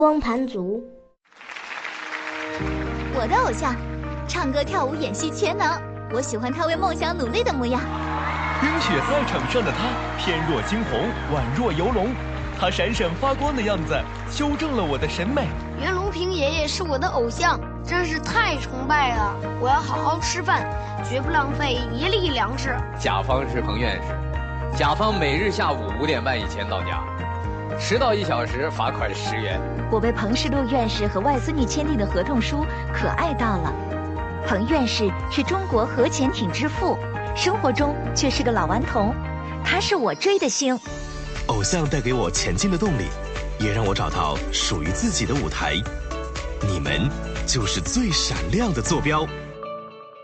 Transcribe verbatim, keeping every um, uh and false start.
光盘族， 我的偶像，唱歌、跳舞、演戏全能。我喜欢他为梦想努力的模样。 冰雪赛场上的他，翩若惊鸿，宛若游龙。他闪闪发光的样子，修正了我的审美。 袁隆平爷爷是我的偶像，真是太崇拜了。我要好好吃饭，绝不浪费一粒粮食。 甲方是彭院士，甲方每日下午五点半以前到家，迟到一小时罚款十元。 我被彭世禄院士和外孙女签订的合同书可爱到了。彭院士是中国核潜艇之父，生活中却是个老顽童。他是我追的星。 偶像带给我前进的动力，也让我找到属于自己的舞台。你们就是最闪亮的坐标。